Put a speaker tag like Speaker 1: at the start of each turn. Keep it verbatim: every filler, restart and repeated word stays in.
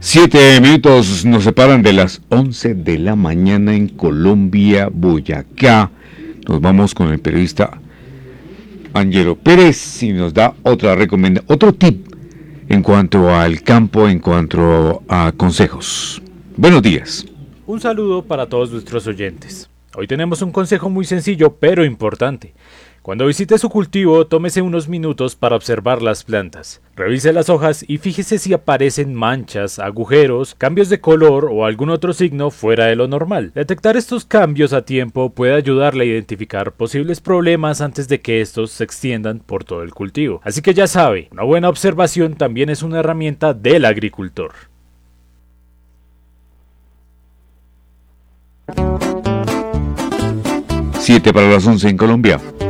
Speaker 1: Siete minutos nos separan de las once de la mañana en Colombia, Boyacá. Nos vamos con el periodista Ángelo Pérez y nos da otra recomendación, otro tip en cuanto al campo, en cuanto a consejos. Buenos días.
Speaker 2: Un saludo para todos nuestros oyentes. Hoy tenemos un consejo muy sencillo pero importante. Cuando visite su cultivo, tómese unos minutos para observar las plantas. Revise las hojas y fíjese si aparecen manchas, agujeros, cambios de color o algún otro signo fuera de lo normal. Detectar estos cambios a tiempo puede ayudarle a identificar posibles problemas antes de que estos se extiendan por todo el cultivo. Así que ya sabe, una buena observación también es una herramienta del agricultor.
Speaker 1: Siete para las once en Colombia.